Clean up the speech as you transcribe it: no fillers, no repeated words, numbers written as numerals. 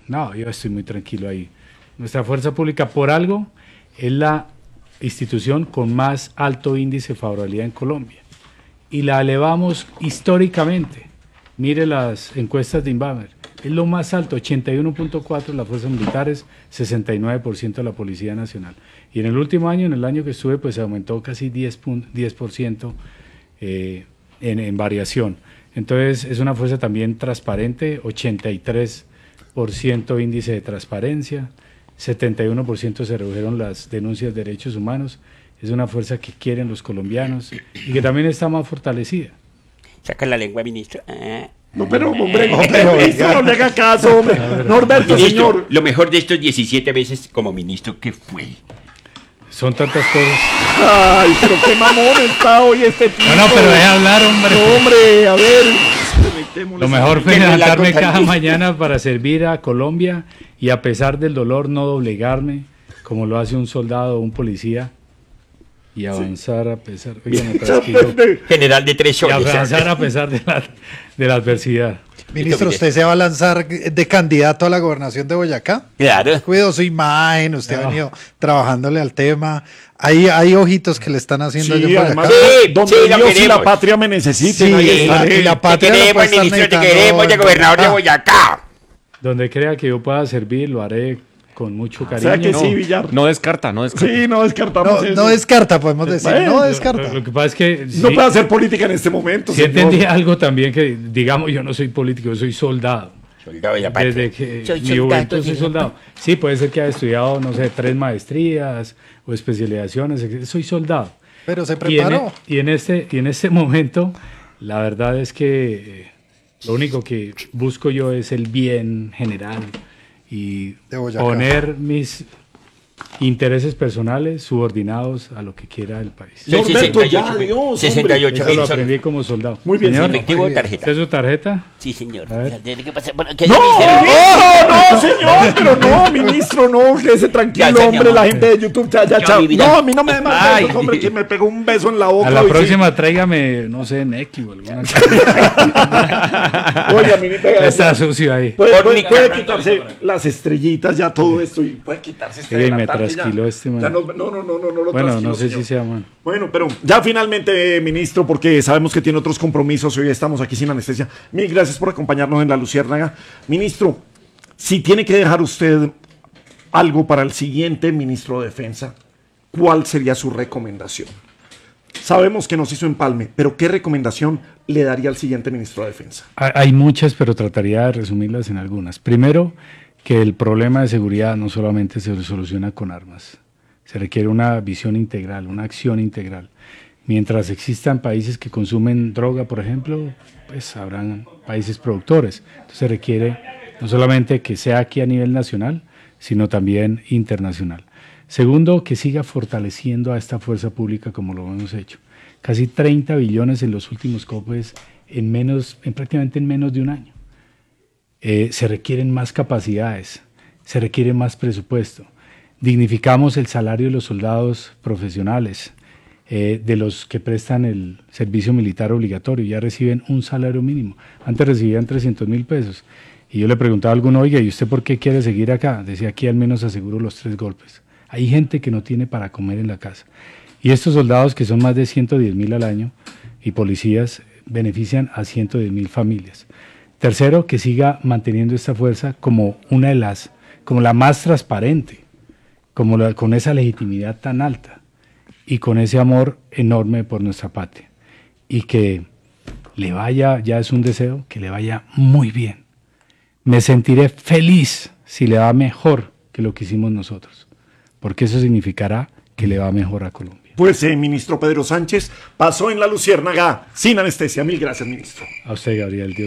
No, yo estoy muy tranquilo ahí. Nuestra fuerza pública, por algo, es la institución con más alto índice de favorabilidad en Colombia. Y la elevamos históricamente. Mire las encuestas de Inbamer. Es lo más alto, 81.4% las fuerzas militares, 69% la Policía Nacional. Y en el último año, en el año que estuve, pues se aumentó casi 10% en variación. Entonces es una fuerza también transparente, 83% índice de transparencia, 71% se redujeron las denuncias de derechos humanos. Es una fuerza que quieren los colombianos y que también está más fortalecida. Saca la lengua, ministro. No, pero, hombre, ministro, no le haga caso, hombre. Norberto, Ministro, señor. lo mejor de estos 17 veces como ministro, ¿qué fue? Son tantas cosas. Ay, pero qué mamón está hoy este tipo. No, pero deja hablar, hombre. No, hombre, a ver. Lo mejor fue levantarme cada mañana para servir a Colombia y a pesar del dolor no doblegarme, como lo hace un soldado o un policía, y avanzar a pesar... Oye, me trasquiló. General de 3 Y soles. avanzar a pesar de la adversidad. Ministro, ¿usted se va a lanzar de candidato a la gobernación de Boyacá? Claro. Cuidado su imagen, usted ha venido trabajándole al tema. Hay ojitos que le están haciendo Sí, allá en además, Boyacá. Sí, donde sí, lo Dios y la queremos. patria me necesiten. Sí, ahí estaré. y la Te patria la queremos, puede estar ministro, te necesitando queremos de en gobernador de Boyacá. Boyacá. Donde crea que yo pueda servir, lo haré con mucho O cariño. sea que No, sí, Villar. No descarta. Sí, no descartamos No, eso. no descarta, podemos decir, Bueno, no Lo descarta. que pasa es que... No sí, puede hacer política en este momento, sí señor. entendí algo también que, digamos, yo no soy político, yo soy soldado. Soldado de la patria. Desde que Soy mi soldado, juventud soy señor. soldado. Sí, puede ser que haya estudiado, no sé, 3 maestrías o especializaciones. Soy soldado. Pero se Y en, preparó. y en este momento, la verdad es que lo único que busco yo es el bien general y De Boyacá. poner mis intereses personales subordinados a lo que quiera el país. Sí, Norberto, 68, ya, Dios, hombre. 68 Eso lo mil aprendí como soldado. Muy bien, Señor, efectivo de ¿esta tarjeta. es su tarjeta? Sí, señor. A ver. Tiene que pasar. Bueno, ¿qué No, dice? no, señor, pero no, ministro, no, quédese tranquilo, Ya, señor. hombre, la gente de YouTube, ya, Ya, chao. mi vida. No, a mí no me dé más Ay. besos, hombre, que me pegó un beso en la boca. A la hoy, sí. próxima tráigame, no sé, Neki o alguna cosa. Oiga, ministro, Está sucio ahí. puede quitarse las estrellitas, ya todo esto, y puede quitarse este Sí, me delantante, ya. trasquiló este man. Ya no lo Bueno, trasquiló, no sé señor. si sea man. Bueno, pero ya finalmente, ministro, porque sabemos que tiene otros compromisos, hoy estamos aquí sin anestesia. Mil gracias por acompañarnos en La Luciérnaga. Ministro, si tiene que dejar usted algo para el siguiente ministro de Defensa, ¿cuál sería su recomendación? Sabemos que nos hizo empalme, pero ¿qué recomendación le daría al siguiente ministro de Defensa? Hay muchas, pero trataría de resumirlas en algunas. Primero, que el problema de seguridad no solamente se soluciona con armas. Se requiere una visión integral, una acción integral. Mientras existan países que consumen droga, por ejemplo, pues habrán países productores. Entonces se requiere no solamente que sea aquí a nivel nacional, sino también internacional. Segundo, que siga fortaleciendo a esta fuerza pública como lo hemos hecho. Casi 30 billones en los últimos COPES prácticamente en menos de un año. Se requieren más capacidades, se requiere más presupuesto. Dignificamos el salario de los soldados profesionales, de los que prestan el servicio militar obligatorio, ya reciben un salario mínimo. Antes recibían 300.000 pesos. Y yo le preguntaba a alguno, oiga, ¿y usted por qué quiere seguir acá? Decía, aquí al menos aseguro los 3 golpes. Hay gente que no tiene para comer en la casa. Y estos soldados, que son más de 110.000 al año, y policías, benefician a 110.000 familias. Tercero, que siga manteniendo esta fuerza como como la más transparente, con esa legitimidad tan alta y con ese amor enorme por nuestra patria. Y que le vaya, ya es un deseo, que le vaya muy bien. Me sentiré feliz si le va mejor que lo que hicimos nosotros, porque eso significará que le va mejor a Colombia. Pues, ministro Pedro Sánchez pasó en La Luciérnaga sin anestesia. Mil gracias, ministro. A usted, Gabriel. Dios